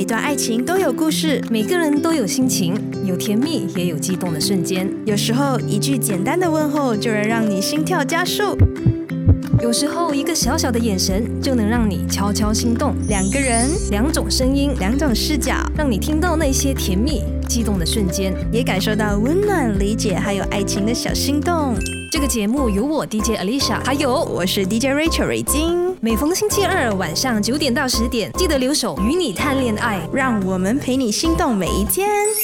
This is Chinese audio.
段爱情都有故事， 每个人都有心情，有甜蜜也有激动的瞬间。 有时候一句简单的问候就能让你心跳加速， 有时候一个小小的眼神就能让你悄悄心动。 两个人， 两种声音， 两种视角， 让你听到那些甜蜜激动的瞬间， 也感受到温暖、理解还有爱情的小心动。 这个节目由我 DJ Alicia， 还有我是 DJ Rachel 蕊晶。 每逢星期二晚上9点到10点，记得留守与你谈恋爱， 让我们陪你心动每一天。